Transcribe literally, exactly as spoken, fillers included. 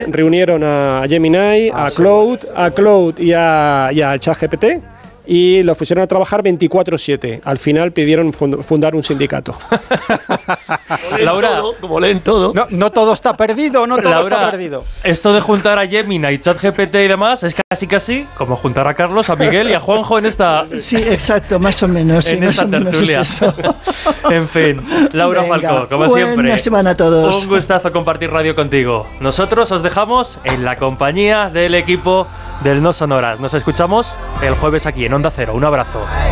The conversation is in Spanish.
reunieron a Gemini, ah, a Claude, sí, a Claude y, a, y al ChatGPT y los pusieron a trabajar veinticuatro siete. Al final pidieron fundar un sindicato. Laura, todo, como leen todo. No, no todo está perdido, no todo Laura, está perdido. Esto de juntar a Gemini y ChatGPT y demás es casi casi como juntar a Carlos, a Miguel y a Juanjo en esta. Sí, exacto, más o menos. Sí, en más esta o menos tertulia. es eso. En fin, Laura Venga, Falcó, como buena siempre. Buena semana a todos. Un gustazo compartir radio contigo. Nosotros os dejamos en la compañía del equipo del No Sonoras. Nos escuchamos el jueves aquí en Onda Cero. Un abrazo.